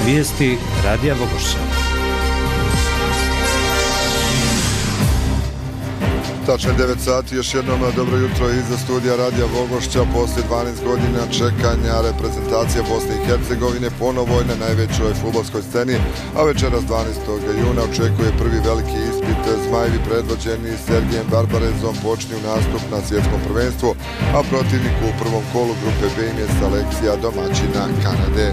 Vijesti Radija Vogošća. Tačno 9 sati, još jednom dobro jutro iza studija Radija Vogošća. Poslije 12 godina čekanja reprezentacija Bosne i Hercegovine ponovo je na najvećoj fudbalskoj sceni, a večeras 12. juna očekuje prvi veliki ispit. Zmajevi predvođeni Sergejem Barbarezom počinju nastup na svjetskom prvenstvu, a protivnik u prvom kolu grupe B im je selekcija domaćina Kanade.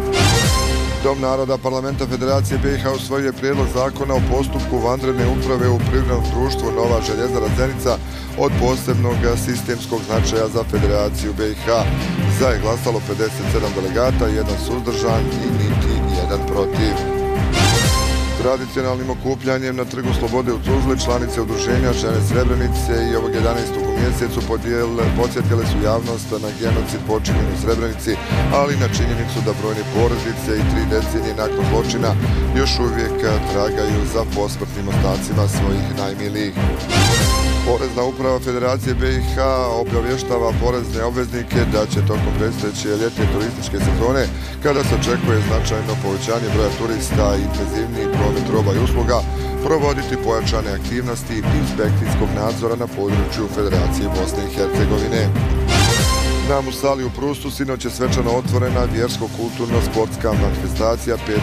Dom naroda Parlamenta Federacije BiH usvojio je prijedlog zakona o postupku vanredne uprave u privrednom društvu Nova željezara Zenica od posebnog sistemskog značaja za Federaciju BiH. Za je glasalo 57 delegata, jedan suzdržan i niti jedan protiv. Tradicionalnim okupljanjem na Trgu Slobode u Tuzli članice udruženja Žene Srebrenice i ovog 11. u mjesecu podsjetile su javnost na genocid počinjen u Srebrenici, ali na činjenicu da brojne porodice i 3 decenije nakon zločina još uvijek tragaju za posmrtnim ostacima svojih najmilijih. Porezna uprava Federacije BiH obavještava porezne obveznike da će tokom predstojeće ljetne turističke sezone, kada se očekuje značajno povećanje broja turista i intenzivniji promet roba i usluga, provoditi pojačane aktivnosti inspekcijskog nadzora na području Federacije Bosne i Hercegovine. Na Musali u Prustu sinoć je svečano otvorena vjersko-kulturno-sportska manifestacija 516.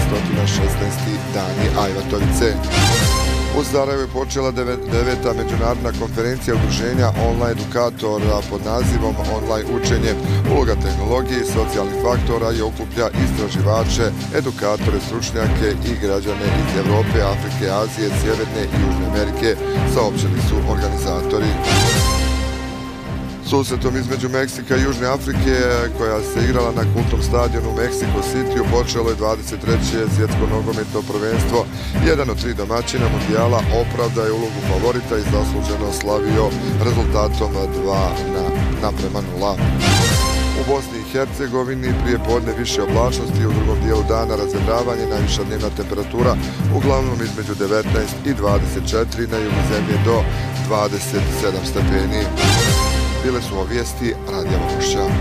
Dani Ajvatovice. U Sarajevu je počela 9. međunarodna konferencija udruženja online edukatora pod nazivom Online učenje. Uloga tehnologije i socijalnih faktora je okuplja istraživače, edukatore, stručnjake i građane iz Europe, Afrike, Azije, Sjeverne i Južne Amerike, saopćili su organizatori. Susretom između Meksika i Južne Afrike, koja se igrala na kultnom stadionu Mexico City, počelo je 23. svjetsko nogometno prvenstvo. Jedan od 3 domaćina mundijala opravdaje ulogu favorita i zasluženo slavio rezultatom 2:0. U Bosni i Hercegovini prije podne više oblačnosti, u drugom dijelu dana razvedravanje, najviša dnevna temperatura uglavnom između 19 i 24, na jugu zemlje do 27 stepeni. Bile su ovo vijesti Radija Vogošća.